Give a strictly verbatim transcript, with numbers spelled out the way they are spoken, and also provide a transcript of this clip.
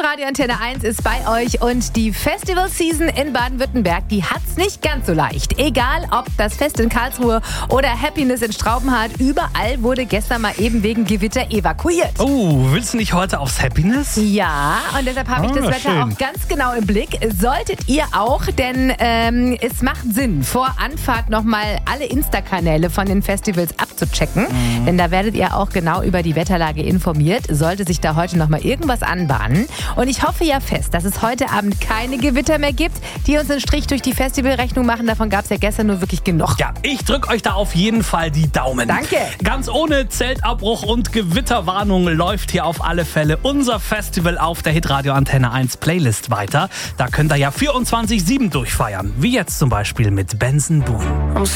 Radio Antenne eins ist bei euch und die Festival-Season in Baden-Württemberg, die hat's nicht ganz so leicht. Egal ob das Fest in Karlsruhe oder Happiness in Straubenhardt, überall wurde gestern mal eben wegen Gewitter evakuiert. Oh, willst du nicht heute aufs Happiness? Ja, und deshalb habe ich das Ah, Wetter schön. auch ganz genau im Blick. Solltet ihr auch, denn ähm, es macht Sinn, vor Anfahrt nochmal alle Insta-Kanäle von den Festivals abzuchecken. Mhm. Denn da werdet ihr auch genau über die Wetterlage informiert. Sollte sich da heute nochmal irgendwas anbahnen. Und ich hoffe ja fest, dass es heute Abend keine Gewitter mehr gibt, die uns einen Strich durch die Festivalrechnung machen. Davon gab es ja gestern nur wirklich genug. Ja, ich drücke euch da auf jeden Fall die Daumen. Danke. Ganz ohne Zeltabbruch und Gewitterwarnung läuft hier auf alle Fälle unser Festival auf der Hitradio Antenne eins Playlist weiter. Da könnt ihr ja vierundzwanzig sieben durchfeiern. Wie jetzt zum Beispiel mit Benson Boone.